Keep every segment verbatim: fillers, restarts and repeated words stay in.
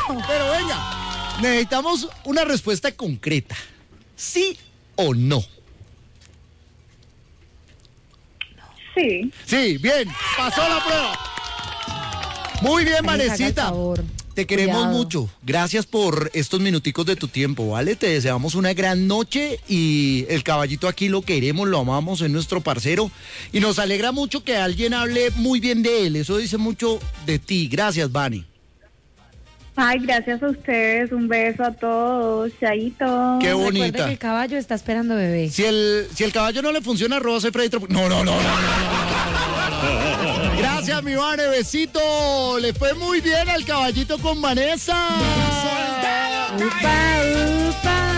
Pero venga, necesitamos una respuesta concreta. ¿Sí o no? Sí. Sí, bien, pasó la prueba. Muy bien, Vanesita. Te queremos Cuidado. mucho. Gracias por estos minuticos de tu tiempo, ¿vale? Te deseamos una gran noche y el caballito aquí lo queremos, lo amamos, es nuestro parcero. Y nos alegra mucho que alguien hable muy bien de él. Eso dice mucho de ti. Gracias, Vani. Ay, gracias a ustedes. Un beso a todos. Chaito. Qué Recuerde bonita. que el caballo está esperando bebé. Si el, si el caballo no le funciona, arroba soy Freddy Tropo- No, no, no, no, no, no, no. Gracias, mi Vane, besito. Le fue muy bien al caballito con Vanessa. ¡Upa, upa!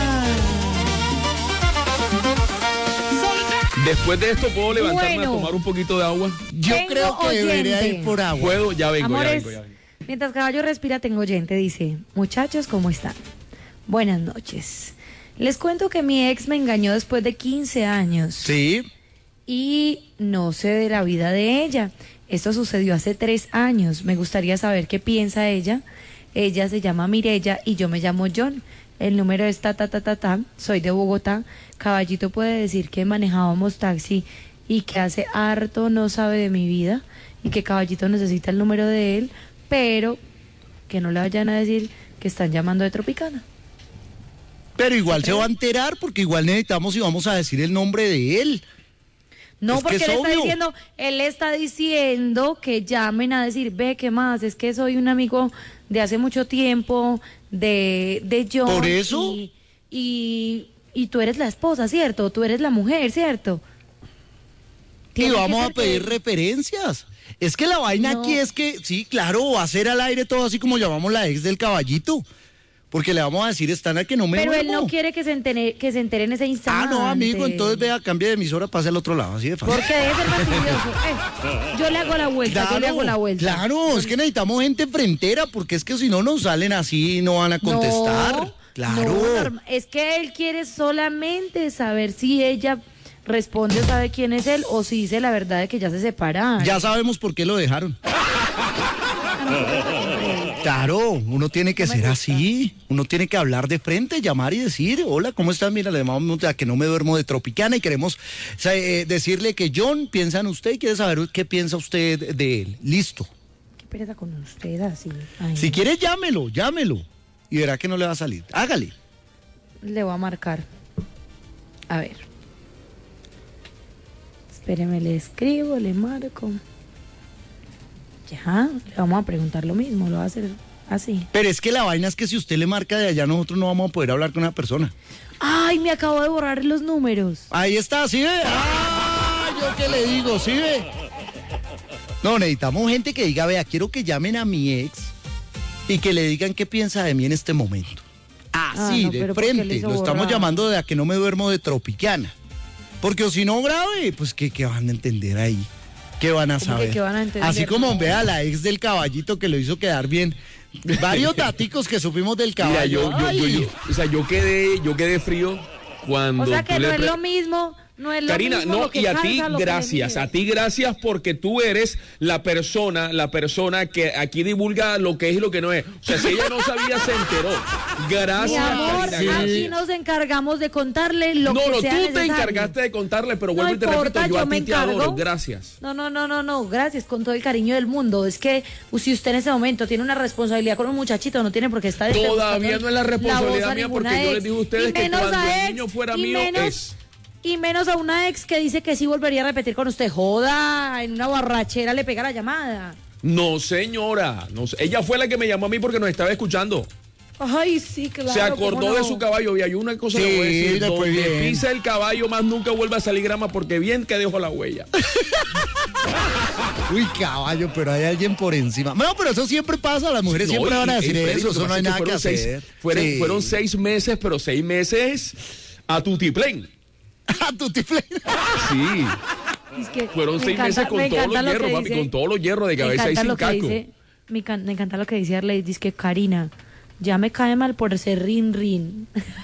Después de esto, ¿puedo levantarme Bueno. a tomar un poquito de agua? Yo Tengo creo que debería oyente. ir por agua. ¿Puedo? Ya vengo, ya Amores, vengo, ya vengo. mientras caballo respira, tengo oyente. Dice, muchachos, ¿cómo están? Buenas noches. Les cuento que mi ex me engañó después de quince años. Sí. Y no sé de la vida de ella. Esto sucedió hace tres años. Me gustaría saber qué piensa ella. Ella se llama Mirella y yo me llamo John. El número es ta ta ta ta ta. Soy de Bogotá. Caballito puede decir que manejábamos taxi y que hace harto no sabe de mi vida y que Caballito necesita el número de él, pero que no le vayan a decir que están llamando de Tropicana. Pero igual se va a enterar porque igual necesitamos y vamos a decir el nombre de él. No, Es que porque es él está obvio. diciendo, él está diciendo que llamen a decir, ve, ¿qué más? Es que soy un amigo de hace mucho tiempo, de, de John. ¿Por eso? Y, y, y tú eres la esposa, ¿cierto? Tú eres la mujer, ¿cierto? Y Tiene que vamos a ser pedir que- referencias. Es que la vaina No. aquí es que, sí, claro, va a ser al aire todo así como llamamos la ex del caballito. Porque le vamos a decir, están a que no me Pero él duermo. no quiere que se entere, que se entere en ese Ah, instante. no, amigo, entonces vea, cambia de emisora, pase al otro lado, así de fácil. Porque debe ser fastidioso. Eh, yo le hago la vuelta, yo le hago la vuelta. Claro, es que necesitamos gente frentera, porque es que si no nos salen así y no van a contestar. No, claro. no, norma- es que él quiere solamente saber si ella responde o sabe quién es él o si dice la verdad de que ya se separaron. Ya sabemos por qué lo dejaron. Claro, uno tiene que No me ser gusta. así, uno tiene que hablar de frente, llamar y decir, hola, ¿cómo estás? Mira, le llamamos a que no me duermo de Tropicana y queremos o sea, eh, decirle que John piensa en usted y quiere saber qué piensa usted de él. Listo. Qué pereza con usted así. Ay, Si no. quiere, llámelo, llámelo. Y verá que no le va a salir. Hágale. Le voy a marcar. A ver. Espéreme, le escribo, le marco. Ya, le vamos a preguntar lo mismo, lo va a hacer así. Pero es que la vaina es que si usted le marca de allá, nosotros no vamos a poder hablar con una persona. Ay, me acabo de borrar los números. Ahí está, ¿sí ve? ¡Ah! ¿Yo qué le digo? ¿Sí ve? No, necesitamos gente que diga, vea, quiero que llamen a mi ex y que le digan qué piensa de mí en este momento. Así, Ah, no, de pero ¿por qué le frente. hizo Lo estamos borrar? llamando de a que no me duermo de Tropicana. Porque o si no grave, pues ¿qué, qué van a entender ahí? ¿Qué van a ¿Cómo que saber? qué van a entender? Así como No. vea la ex del caballito que lo hizo quedar bien. Varios daticos que supimos del Mira, caballo. yo, yo, yo, Ay. yo- o sea, yo quedé, yo quedé frío cuando O sea tú que le no es pre- lo mismo, no es lo Karina, mismo no, lo que y a calza, ti lo que gracias, mide. a ti gracias porque tú eres la persona, la persona que aquí divulga lo que es y lo que no es. O sea, si ella no sabía, se enteró. Mi Gracias, amor, Karina. aquí nos encargamos de contarle lo No, que no, sea tú te necesario. encargaste de contarle, pero No vuelvo y te importa, repito, yo yo a me ti te adoro. encargo. Gracias. No, no, no, no, no, gracias, con todo el cariño del mundo. Es que uh, si usted en ese momento tiene una responsabilidad con un muchachito, no tiene por qué estar... Todavía no es la responsabilidad voz a mía porque ninguna yo ex. les digo a ustedes Y que menos cuando a el ex, niño fuera y mío menos- es... Y menos a una ex que dice que sí volvería a repetir con usted. Joda, en una borrachera le pega la llamada. No, señora. No, sé. Ella fue la que me llamó a mí porque nos estaba escuchando. Ay, sí, claro. Se acordó cómo de no. su caballo. Y hay una cosa Sí, que voy a decir. le fue Donde bien. pisa el caballo, más nunca vuelve a salir grama porque bien que dejó la huella. Uy, caballo, pero hay alguien por encima. No, pero eso siempre pasa, las mujeres No, siempre y- van a y- decir y- eso, lo eso no pasa hay es nada que fueron seis- hacer. fueron, Sí. fueron seis meses, pero seis meses a tutiplén. A tu tifle. Sí. Es que Fueron me seis encanta- meses con me todos encanta los lo que hierros, papi, dice- con todos los hierros de me cabeza y encanta sin lo que casco. dice- me, can- me encanta lo que dice Arley, dice que Karina, ya me cae mal por ser rin rin.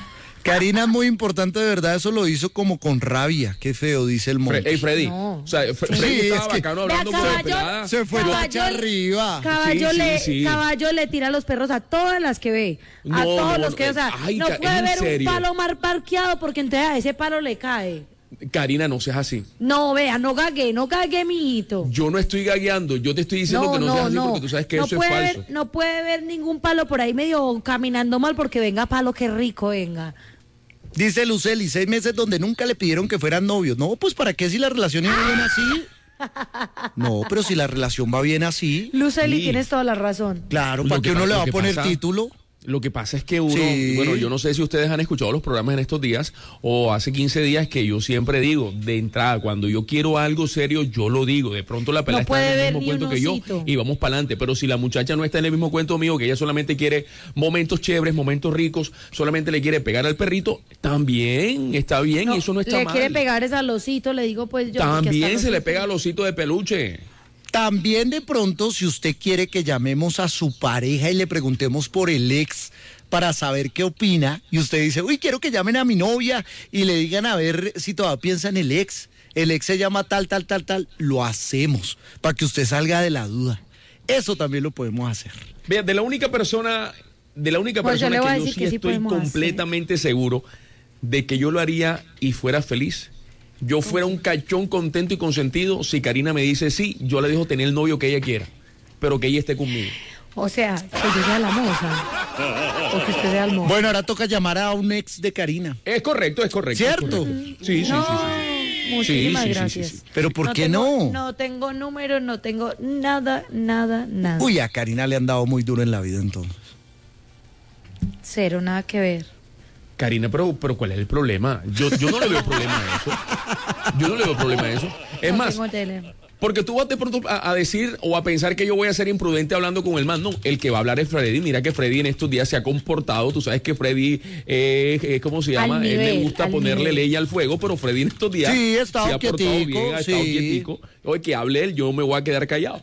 Karina es muy importante, de verdad, eso lo hizo como con rabia. Qué feo, dice el monte. Fre hey, Freddy. No. O sea, Fre Sí, Freddy estaba es que- bacano hablando Vea, con la caballo, pelada. Se fue Caballo- tacha arriba. Caballo, Sí, le, sí, sí. caballo le tira a los perros a todas las que ve. A No, todos no, los que, o sea, ay, no ca- puede ¿en ver serio? un palo mal parqueado porque entonces a ese palo le cae. Karina, no seas así. No, vea, no gagué, no gagué, mijito. Yo no estoy gagueando, yo te estoy diciendo No, que no, no, seas así no. porque tú sabes que no eso puede es ver, falso. no puede ver ningún palo por ahí medio caminando mal porque venga palo, qué rico, venga. Dice Luceli, seis meses donde nunca le pidieron que fueran novios. No, pues ¿para qué si la relación iba bien así? No, pero si la relación va bien así, Luceli, Sí. tienes toda la razón. claro, Lo ¿para que qué uno pasa- le va lo a que poner pasa- título? Lo que pasa es que uno, Sí. bueno, yo no sé si ustedes han escuchado los programas en estos días o hace quince días que yo siempre digo, de entrada, cuando yo quiero algo serio, yo lo digo. De pronto la pelada No está puede en el ver mismo ni cuento un que yo osito. y vamos para adelante. Pero si la muchacha no está en el mismo cuento mío, que ella solamente quiere momentos chéveres, momentos ricos, solamente le quiere pegar al perrito, también está bien No, y eso no está le mal. quiere pegar es al osito, le digo pues yo. porque hasta También se le osito- pega al osito de peluche. También de pronto, si usted quiere que llamemos a su pareja y le preguntemos por el ex para saber qué opina, y usted dice, uy, quiero que llamen a mi novia y le digan a ver si todavía piensa en el ex, el ex se llama tal, tal, tal, tal, lo hacemos para que usted salga de la duda. Eso también lo podemos hacer. Vea, de la única persona, de la única Pues yo persona le voy a que yo decir sí que sí estoy podemos hacer. completamente seguro de que yo lo haría y fuera feliz. Yo fuera un cachón contento y consentido si Karina me dice sí, yo le dejo tener el novio que ella quiera, pero que ella esté conmigo. O sea, que yo sea la moza. O que usted sea el mozo. Bueno, ahora toca llamar a un ex de Karina. Es correcto, es correcto. es ¿Cierto? correcto. Sí, sí, no, sí, sí. muchísimas Sí, sí, sí, gracias. sí, sí. Pero ¿por qué tengo- no? No tengo número, no tengo nada, nada, nada. Uy, a Karina le han dado muy duro en la vida entonces. Cero, nada que ver. Karina, pero, pero ¿cuál es el problema? Yo, yo no le veo problema a eso. Yo no le veo problema a eso. Es No más, tengo tele. porque tú vas de pronto a, a decir o a pensar que yo voy a ser imprudente hablando con el man. No, el que va a hablar es Freddy. Mira que Freddy en estos días se ha comportado. Tú sabes que Freddy, eh, eh, ¿cómo se llama? Al Él nivel, le gusta al ponerle nivel. ley al fuego, pero Freddy en estos días Sí, ha estado se ha portado quietico, bien, ha estado sí. quietico. Oye, que hable él, yo me voy a quedar callado.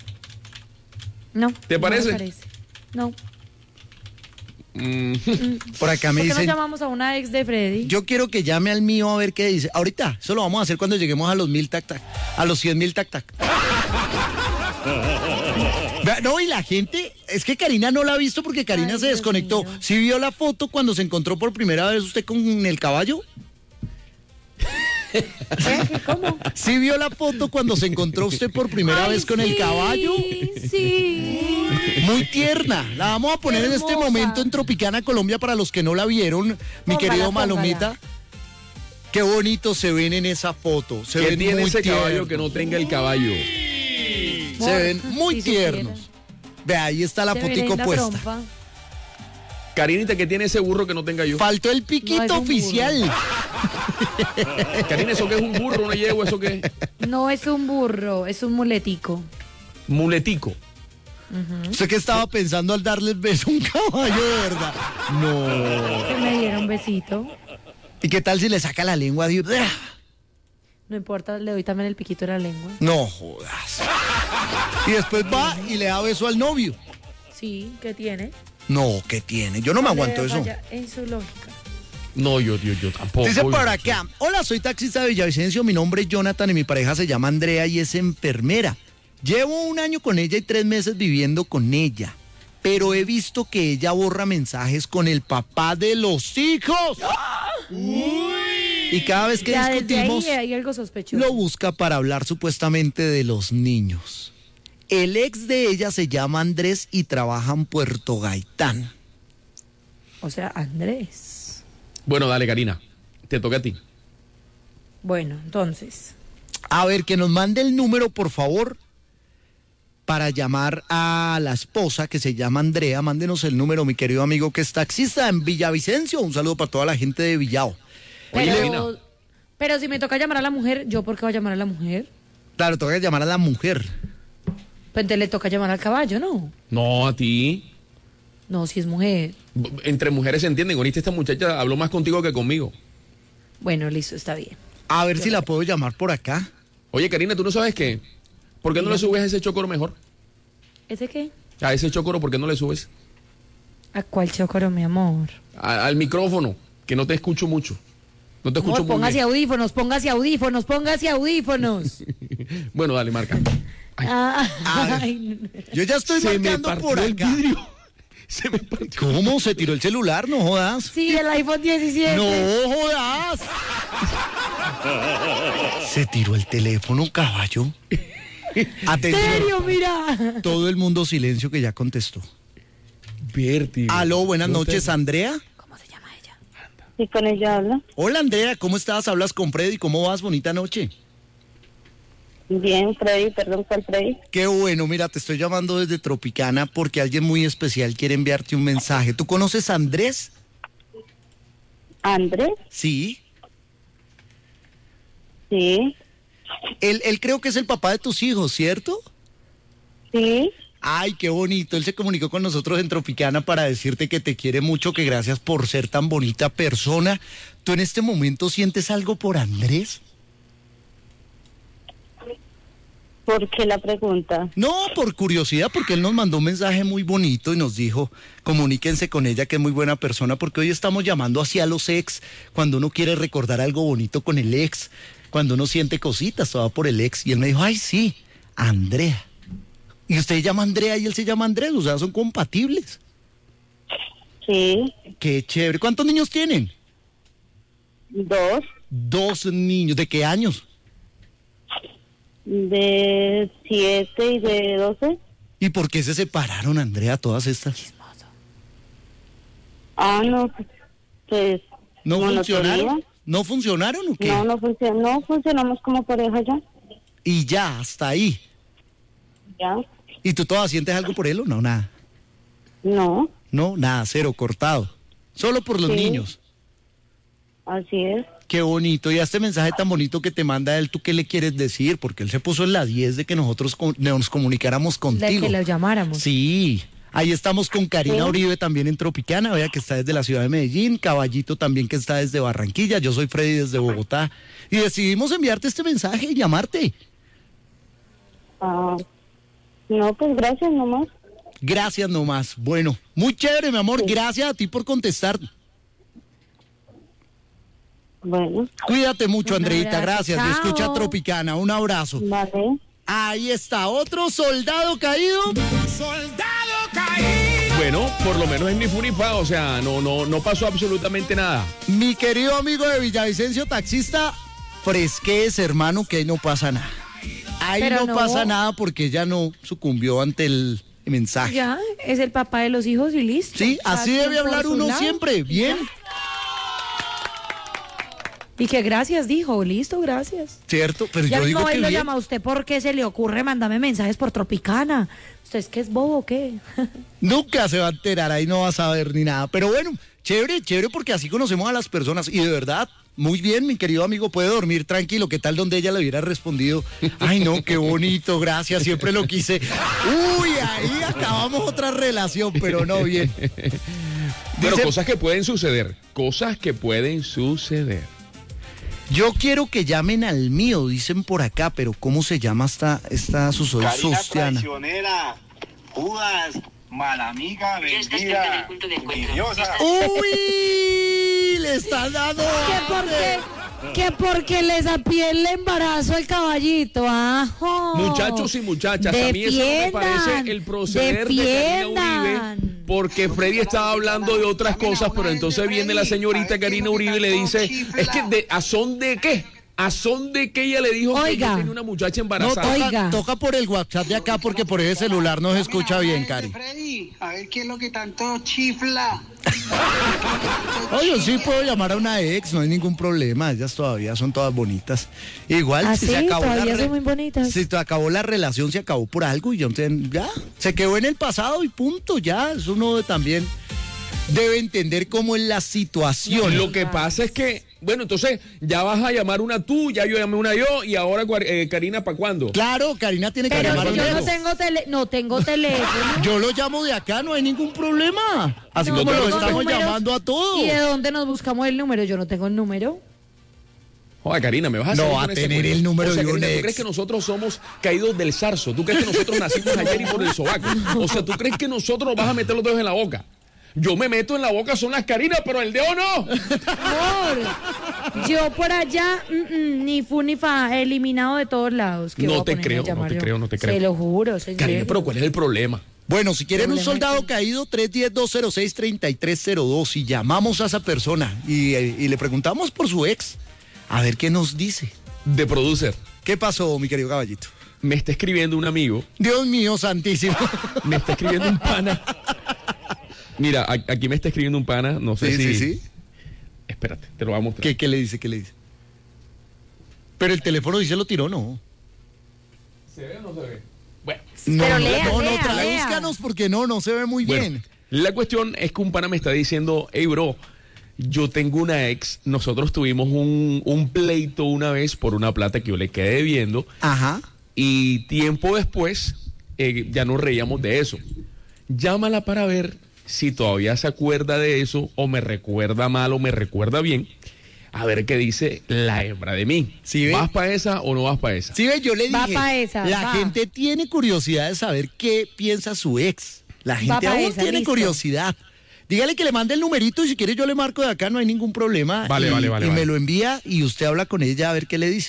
No. ¿Te no parece? me parece. No. Mm. Por acá me ¿Por qué no dicen, llamamos a una ex de Freddy? yo quiero que llame al mío a ver qué dice. Ahorita, eso lo vamos a hacer cuando lleguemos a los mil tac tac, a los cien mil tac tac. Vea, no, y la gente, es que Karina no la ha visto porque Karina Ay, se Dios desconectó. mío. ¿Sí vio la foto cuando se encontró por primera vez usted con el caballo? ¿Qué? ¿Qué? ¿Cómo? ¿Sí vio la foto cuando se encontró usted por primera Ay, vez con el sí, caballo? Sí. Muy tierna. La vamos a poner en este Hermosa. momento en Tropicana, Colombia, para los que no la vieron, mi Póngala, querido póngala. Malomita. Qué bonito se ven en esa foto. Se ¿Qué ven tiene muy ese caballo tiernos. que no tenga el caballo? Se ven muy Si tiernos. supiera. Ve, ahí está la Se verá fotico en la puesta. trompa. Karinita, ¿qué tiene ese burro que no tenga yo? Faltó el piquito No, es un oficial. Karina, ¿eso qué es un burro, una yegua? ¿Eso qué es? No es un burro, es un muletico. Muletico. ¿Usted qué estaba pensando al darle el beso a un caballo, de verdad? No. Que me diera un besito. ¿Y qué tal si le saca la lengua? Dios? No importa, le doy también el piquito de la lengua. No jodas. Y después va y le da beso al novio. Sí, ¿qué tiene? No, ¿qué tiene? Yo no me aguanto Le eso. falla En su lógica. No, yo, yo, yo tampoco. Dice yo por no acá, hola, soy taxista de Villavicencio, mi nombre es Jonathan y mi pareja se llama Andrea y es enfermera. Llevo un año con ella y tres meses viviendo con ella, pero he visto que ella borra mensajes con el papá de los hijos. Y cada vez que Ya desde discutimos, ahí hay algo sospechoso. lo busca para hablar supuestamente de los niños. El ex de ella se llama Andrés y trabaja en Puerto Gaitán. O sea, Andrés. Bueno, dale, Karina. Te toca a ti. Bueno, entonces. A ver, que nos mande el número, por favor, para llamar a la esposa que se llama Andrea. Mándenos el número, mi querido amigo que es taxista en Villavicencio. Un saludo para toda la gente de Villao. Oye, Pero, Karina. pero si me toca llamar a la mujer, ¿yo por qué voy a llamar a la mujer? Claro, toca llamar a la mujer. Pues entonces le toca llamar al caballo, ¿no? No, a ti. No, si es mujer. B- Entre mujeres se entienden. Ahorita esta muchacha habló más contigo que conmigo. Bueno, listo, está bien. A ver si la puedo llamar por acá. Oye, Karina, ¿tú no sabes qué? ¿Por qué no le subes a ese chocoro mejor? ¿Ese qué? A ese chocoro, ¿por qué no le subes? ¿A cuál chocoro, mi amor? A- al micrófono. que no te escucho mucho. No te escucho Amor, muy póngase bien. audífonos, póngase audífonos, póngase audífonos. Bueno, dale, marca. Ay, Ah, ay, Yo ya estoy se me marcando partió por el acá. vidrio. Se me partió. ¿Cómo? ¿Se tiró el celular? No jodas. sí, el iPhone diecisiete. No jodas. Se tiró el teléfono, caballo. Atención. ¿Serio? Mira. Todo el mundo silencio que ya contestó. Vértigo. Aló, buenas No te- noches, Andrea. ¿Cómo se llama ella? Sí, con ella habla. Hola, Andrea, ¿cómo estás? Hablas con Freddy. ¿Cómo vas? Bonita noche. Bien, Freddy, perdón, ¿cuál Freddy? Qué bueno, mira, te estoy llamando desde Tropicana porque alguien muy especial quiere enviarte un mensaje. ¿Tú conoces a Andrés? ¿Andrés? Sí. Sí, Él, él creo que es el papá de tus hijos, ¿cierto? sí. Ay, qué bonito. Él se comunicó con nosotros en Tropicana para decirte que te quiere mucho, que gracias por ser tan bonita persona. ¿Tú en este momento sientes algo por Andrés? ¿Por qué la pregunta? No, por curiosidad, porque él nos mandó un mensaje muy bonito y nos dijo, comuníquense con ella, que es muy buena persona, porque hoy estamos llamando hacia los ex, cuando uno quiere recordar algo bonito con el ex, cuando uno siente cositas, todo va por el ex. Y él me dijo, ay, sí, Andrea. Y usted se llama Andrea y él se llama Andrés, o sea, son compatibles. Sí, Qué chévere. ¿Cuántos niños tienen? dos, Dos niños. ¿De qué años? de siete y de doce. ¿Y por qué se separaron, Andrea, todas estas? Ah, no, pues... ¿No funcionaron? monotonía. ¿No funcionaron o qué? No, no, funcion no funcionamos como pareja ya. Y ya, hasta ahí. Ya, ¿Y tú todavía sientes algo por él o no? Nada. no, No, nada, cero, cortado. Solo por los Sí. niños. así es. Qué bonito. Y a este mensaje tan bonito que te manda él, ¿tú qué le quieres decir? Porque él se puso en la diez de que nosotros con- nos comunicáramos De contigo. que lo llamáramos. Sí. Ahí estamos con Karina Sí. Uribe también en Tropicana, vea que está desde la ciudad de Medellín, Caballito también que está desde Barranquilla, yo soy Freddy desde Bogotá. Y decidimos enviarte este mensaje y llamarte. Ah, no, pues gracias nomás. Gracias nomás. Bueno, muy chévere, mi amor. Sí. Gracias a ti por contestar. Bueno, Cuídate mucho, Un Andreita. abrazo. Gracias. Chao. Escucha Tropicana. Un abrazo. vale. Ahí está, otro soldado caído. Bueno, por lo menos es ni fu ni fa, o sea, no, no, no pasó absolutamente nada. Mi querido amigo de Villavicencio, taxista, fresquez, hermano, que ahí no pasa nada. Ahí Pero no, no. pasa nada porque ella no sucumbió ante el mensaje. Ya, es el papá de los hijos y listo. Sí, Cada así quien debe por hablar su uno lado. siempre. Bien, Y que gracias dijo, listo, gracias. cierto, pero Ya yo mismo digo él que lo bien. llama a usted porque se le ocurre mandarme mensajes por Tropicana. ¿Usted es que es bobo o qué? Nunca se va a enterar, ahí no va a saber ni nada. Pero bueno, chévere, chévere, porque así conocemos a las personas. Y de verdad, muy bien, mi querido amigo, puede dormir tranquilo. ¿Qué tal donde ella le hubiera respondido? Ay, no, qué bonito, gracias, siempre lo quise. Uy, ahí acabamos otra relación, pero no, bien. Pero Dice- cosas que pueden suceder, cosas que pueden suceder. Yo quiero que llamen al mío, dicen por acá, pero ¿cómo se llama esta, esta Susoy Karina Sustiana? traicionera, Judas, mala amiga, Ya estás cerca del vendida, punto de encuentro. envidiosa. ¡Uy! Le están dando Que porque, que porque les apié el embarazo al caballito, ajo. Muchachos y muchachas, a mí eso no me parece el proceder de Karina Uribe, porque Freddy estaba hablando de otras cosas, pero entonces viene la señorita Karina Uribe y le dice, es que de, ¿a son de qué? ¿A son de qué ella le dijo que Oiga. yo tenía una muchacha No, embarazada? toca, Oiga. toca por el WhatsApp de acá porque por ese celular no se escucha bien, Cari. Freddy, a ver qué es lo que tanto chifla. Oye, sí puedo llamar a una ex, no hay ningún problema, ellas todavía son todas bonitas. Igual, ¿Ah, si sí? se acabó la Todavía re- son muy bonitas. Si se acabó la relación, se acabó por algo y yo entonces, ya, se quedó en el pasado y punto, ya, eso uno también debe entender cómo es la situación. Lo que pasa es que, bueno, entonces ya vas a llamar una tú, ya yo llamé una yo, y ahora eh, Karina, ¿para cuándo? Claro, Karina tiene que Pero llamar si a yo no uno. tengo tele, no tengo teléfono. Yo lo llamo de acá, no hay ningún problema. Así No, como no lo tengo estamos números. llamando a todos. ¿Y de dónde nos buscamos el número? Yo no tengo el número. Joder, Karina, me vas a No hacer va con a ese tener cuento? el número o sea, de un Karina, ¿tú ex? crees que nosotros somos caídos del zarzo? ¿Tú crees que nosotros nacimos ayer y por el sobaco? O sea, ¿tú crees que nosotros nos vas a meter los dedos en la boca? Yo me meto en la boca, son las Karina, pero el dedo no. Amor, yo por allá, mm, mm, ni fu ni fa, eliminado de todos lados. ¿Qué voy No a te ponerme creo, a llamar no te yo? creo, no te creo. Se lo juro, señor. Karina, pero ¿cuál es el problema? Bueno, si quieren un Problema soldado aquí. caído, tres uno cero, dos cero seis, tres tres cero dos y llamamos a esa persona y, y le preguntamos por su ex, a ver qué nos dice. De producer. ¿Qué pasó, mi querido caballito? Me está escribiendo un amigo, Dios mío santísimo. me está escribiendo un pana. Mira, a- aquí me está escribiendo un pana, no sé Sí, si... sí, sí. Espérate, te lo voy a mostrar. ¿Qué, ¿Qué le dice? ¿Qué le dice? Pero el teléfono dice lo tiró, ¿no? ¿Se ve o no se ve? Bueno. No, Pero no, lea, no, no, lea, tradúzcanos porque no, no se ve muy Bueno, bien. la cuestión es que un pana me está diciendo, hey bro, yo tengo una ex, nosotros tuvimos un, un pleito una vez por una plata que yo le quedé debiendo Ajá. y tiempo después eh, ya nos reíamos de eso. Llámala para ver si todavía se acuerda de eso o me recuerda mal o me recuerda bien. A ver qué dice la hembra de mí. ¿Sí ve? ¿Vas para esa o no vas para esa? Sí, ve, yo le Va dije, pa' esa, la va. gente tiene curiosidad de saber qué piensa su ex. La gente pa' aún esa, tiene listo. curiosidad. Dígale que le mande el numerito y si quiere yo le marco de acá, no hay ningún problema. Vale, y, vale, vale, Y vale. me lo envía y usted habla con ella a ver qué le dice.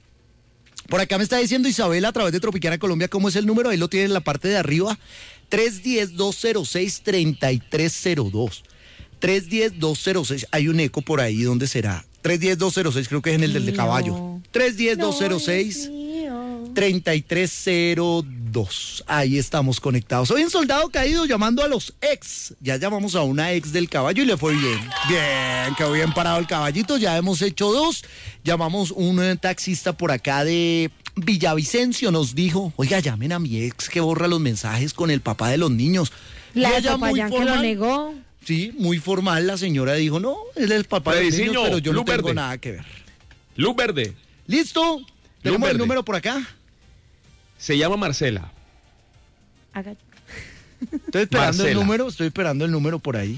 Por acá me está diciendo Isabela a través de Tropicana Colombia cómo es el número, ahí lo tiene en la parte de arriba, tres uno cero, dos cero seis, tres tres cero dos. tres uno cero, dos cero seis, hay un eco por ahí, ¿dónde será? tres uno cero, dos cero seis, creo que es en el del de caballo. tres uno cero, dos cero seis, tres tres cero dos. Ahí estamos conectados. Soy un soldado caído llamando a los ex. Ya llamamos a una ex del caballo y le fue bien. Bien, quedó bien parado el caballito. Ya hemos hecho dos. Llamamos un eh, taxista por acá de Villavicencio. Nos dijo, oiga, llamen a mi ex que borra los mensajes con el papá de los niños. Y La de ella muy Popayán que lo formal. negó. Sí, muy formal. La señora dijo, no, él es el papá de los Frediciño, niños, pero yo no luz tengo verde. nada que ver. Luz verde. ¿Listo? ¿Tenemos el verde. número por acá? Se llama Marcela. Haga- Estoy esperando el Marcela. número, estoy esperando el número por ahí.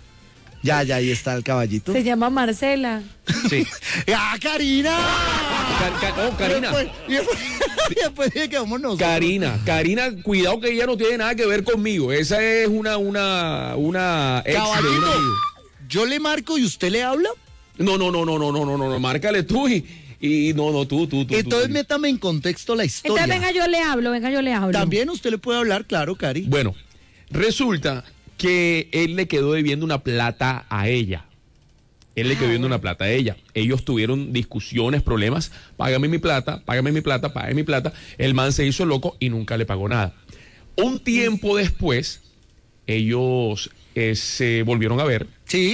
Ya, ya, ahí está el caballito. Se llama Marcela. Sí. ¡Ah, Karina! Car- Car- oh, Karina. Y después, y después, y después dije que vamos nosotros. Karina, Karina, cuidado que ella no tiene nada que ver conmigo. Esa es una, una, una ex de un Caballito, amigo. yo le marco y usted le habla. No, no, no, no, no, no, no, no, no, márcale tú y, y no, no, tú, tú, tú. Entonces tú. métame en contexto la historia. Entonces venga yo le hablo, venga yo le hablo. También usted le puede hablar, claro, Cari. Bueno, resulta que él le quedó debiendo una plata a ella. Él le quedó debiendo una plata a ella. Ellos tuvieron discusiones, problemas. Págame mi plata, págame mi plata, págame mi plata. El man se hizo loco y nunca le pagó nada. Un tiempo después, ellos eh, se volvieron a ver Sí.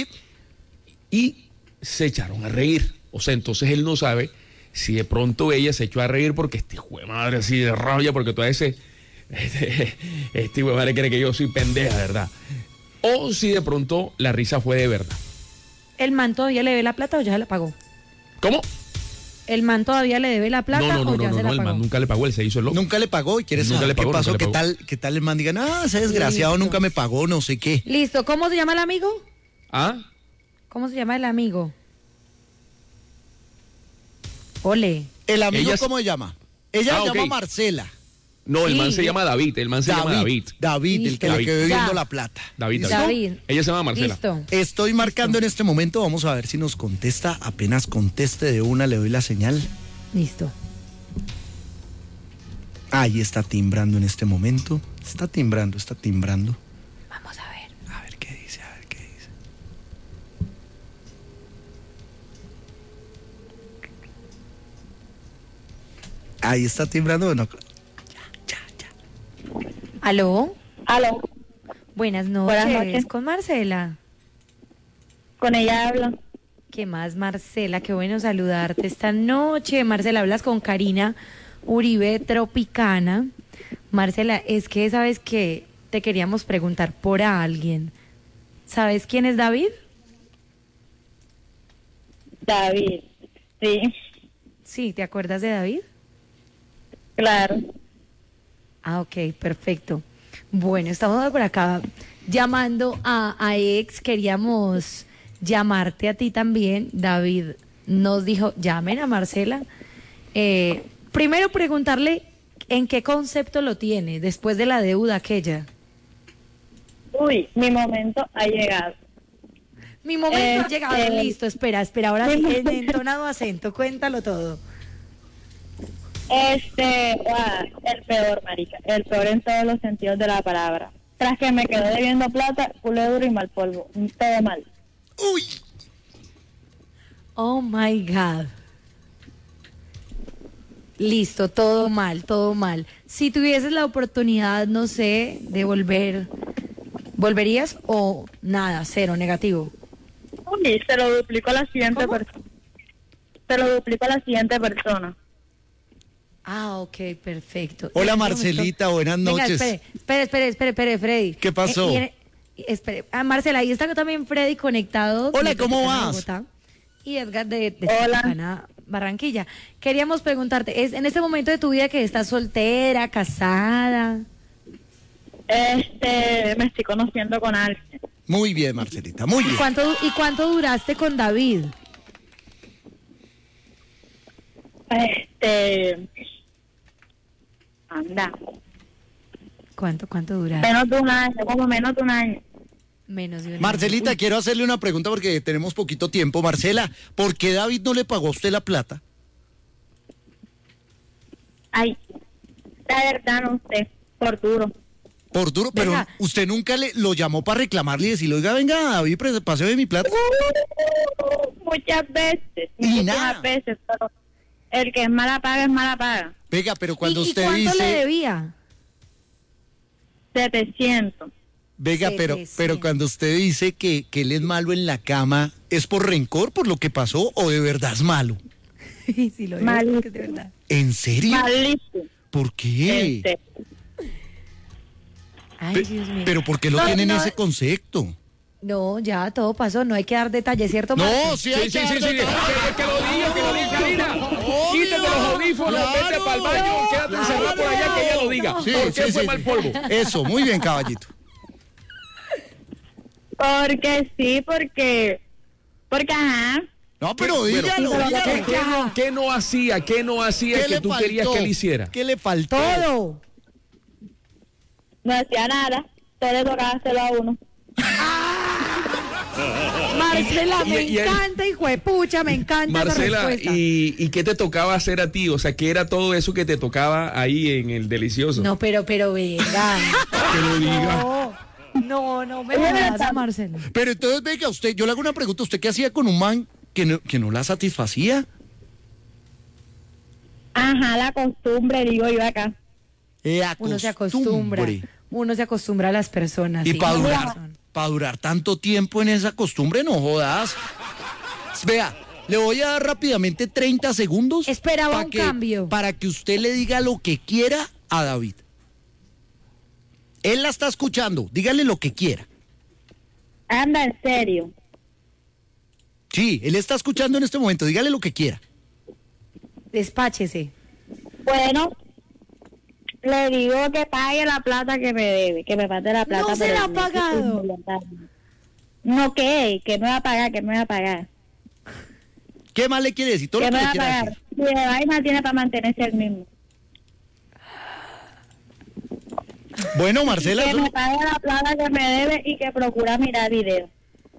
y se echaron a reír. O sea, entonces él no sabe si de pronto ella se echó a reír porque este hijo de madre así de rabia, porque todo ese este, este hijo de madre cree que yo soy pendeja, ¿verdad? O si de pronto la risa fue de verdad. ¿El man todavía le debe la plata o ya se la pagó? ¿Cómo? ¿El man todavía le debe la plata No, no, no, o ya no, no, se no, la el pagó? man nunca le pagó, él se hizo el loco. Nunca le pagó y quiere Nunca saber le pagó, qué pasó, nunca le qué pagó. tal, qué tal el man diga, no, ese desgraciado Listo. nunca me pagó, no sé qué. Listo, ¿cómo se llama el amigo? ¿Ah? ¿Cómo se llama el amigo? Ole. ¿El amigo Ella es- cómo se llama? Ella Ah, se llama ok. Marcela. No, el Sí, man se yo- llama David, el man se llama David. David, el Listo. que le David. quedó debiendo Ya. la plata. David, ¿Listo? David. David. Ella se llama Marcela. Listo. Estoy marcando en este momento, vamos a ver si nos contesta. Apenas conteste de una, le doy la señal. Listo. Ahí está timbrando en este momento. Está timbrando, está timbrando. Vamos a ver. A ver qué dice, a ver qué dice. Ahí está timbrando, bueno. ¿Aló? Aló, Buenas noches. Buenas noches. Con Marcela. con ella hablo. ¿Qué más, Marcela? Qué bueno saludarte esta noche. Marcela, hablas con Karina Uribe Tropicana. Marcela, es que sabes que te queríamos preguntar por alguien. ¿Sabes quién es David? David, sí, Sí, ¿te acuerdas de David? claro. Ah, ok, perfecto. Bueno, estamos por acá llamando a, a ex. Queríamos llamarte a ti también. David nos dijo, llamen a Marcela. Eh, primero preguntarle en qué concepto lo tiene después de la deuda aquella. Uy, mi momento ha llegado. Mi momento Eh, ha llegado, eh, listo, espera, espera, ahora sí, en entonado acento, cuéntalo todo. Este, ah, el peor, marica, el peor en todos los sentidos de la palabra. Tras que me quedó debiendo plata, culo duro y mal polvo, todo mal. Uy. Oh my God. Listo, todo mal, todo mal. Si tuvieses la oportunidad, no sé, de volver, ¿volverías o nada, cero, negativo? Uy, se lo duplico a la siguiente ¿Cómo? persona. Se lo duplico a la siguiente persona. Ah, ok, perfecto. Hola, En este Marcelita, buenas Venga, noches. espere, espere, espere, espere, espere, Freddy. ¿Qué pasó? Eh, y- espere, ah, Marcela, ahí está también Freddy conectado. Hola, desde ¿cómo Bogotá, vas? Bogotá, y Edgar de, de Hola. Santana, Barranquilla. Queríamos preguntarte, ¿es en este momento de tu vida que estás soltera, casada? Este, me estoy conociendo con alguien. Muy bien, Marcelita, muy ¿Y bien. cuánto, ¿Y cuánto duraste con David? Este, anda, ¿Cuánto, cuánto duraste? menos de un año, como menos de un año. Menos de un año. Marcelita, Uy, quiero hacerle una pregunta porque tenemos poquito tiempo. Marcela, ¿por qué David no le pagó a usted la plata? Ay, la verdad no sé, por duro. Por duro, pero Venga. usted nunca le lo llamó para reclamarle y decirle, oiga, venga, David, pre- páseme mi plata. Muchas veces, Y muchas nada. veces, pero el que es mala paga es mala paga. Venga, pero cuando ¿Y, y usted cuánto le dice, debía? setecientos. venga, pero, setecientos. pero cuando usted dice que, que él es malo en la cama, ¿es por rencor, por lo que pasó o de verdad es malo? Sí, lo digo, Mal. porque es de verdad. ¿En serio? Malísimo. ¿Por qué? Este, Ay, Pe- Dios mío. pero ¿por qué lo No, tienen no, ese concepto? No, ya todo pasó, no hay que dar detalles, ¿cierto, Marce? No, sí, Sí, hay sí, que sí, sí, darle que, todo. que- que lo diga, que lo diga, Karina. Obvio. Quítate los audífonos, Claro. vete para el baño, quédate encerrado por allá, que ella lo diga. Sí, ¿Por qué sí, fue sí, mal sí. polvo? Eso, muy bien, caballito. porque sí, porque, porque ajá, No, pero Bueno, dígalo, pero- dígalo. ¿Qué, qué no, qué no hacía? ¿Qué no hacía ¿Qué que le tú faltó? querías que él hiciera? ¿Qué le faltó? Todo. no hacía nada, todo le tocaba hacerlo a uno. Marcela, Y- me y- y- encanta, hijo de pucha, me encanta Marcela, esa respuesta. ¿y, ¿y qué te tocaba hacer a ti? O sea, ¿qué era todo eso que te tocaba ahí en el delicioso? No, pero, pero venga. Que lo diga. No, no, no me jodas a Marcela. Pero entonces, venga, usted, yo le hago una pregunta. ¿Usted qué hacía con un man que no, que no la satisfacía? Ajá, la costumbre, digo yo acá. Eh, Uno se acostumbra. costumbre. Uno se acostumbra a las personas. Y sí, para tienes durar, razón. para durar tanto tiempo en esa costumbre, no jodas. Vea, le voy a dar rápidamente treinta segundos. Esperaba pa' un que- cambio. Para que usted le diga lo que quiera a David. Él la está escuchando, dígale lo que quiera. Anda, en serio. Sí, él está escuchando en este momento, dígale lo que quiera. Despáchese. Bueno, le digo que pague la plata que me debe, que me mate la plata. No se pero la ha me- pagado. No, ¿qué? Que me va a pagar, que me va a pagar. ¿Qué más le quiere decir? Todo Que lo me que va le a quiera pagar. decir. Si de vaina tiene para mantenerse el mismo. Bueno, Marcela, Que eso- me pague la plata que me debe y que procura mirar videos.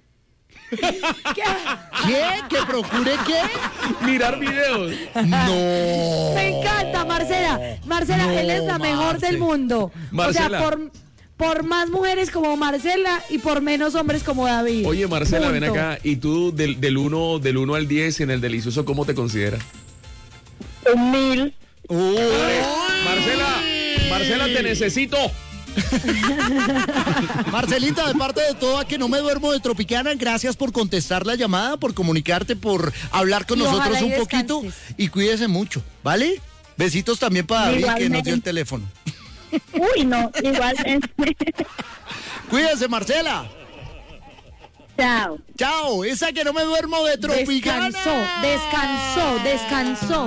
¿qué? ¿Que procure qué? Mirar videos. No. Me encanta, Marcela. Marcela, No, él es la mejor Marce. del mundo. Marcela. O sea, por, por más mujeres como Marcela y por menos hombres como David. Oye, Marcela, ven Punto. acá. ¿Y tú del, del uno del uno al diez en el delicioso cómo te consideras? Un mil. Uy. Marcela, Marcela, te necesito. Marcelita, de parte de todo, a que no me duermo de Tropicana, gracias por contestar la llamada, por comunicarte, por hablar con Y nosotros ojalá y un poquito descanses. y cuídese mucho, ¿vale? Besitos también para David, que nos Igualmente. dio el teléfono. Uy, no, igual. Cuídese, Marcela. Chao. Chao, esa que no me duermo de Tropicana. Descansó, descansó, descansó.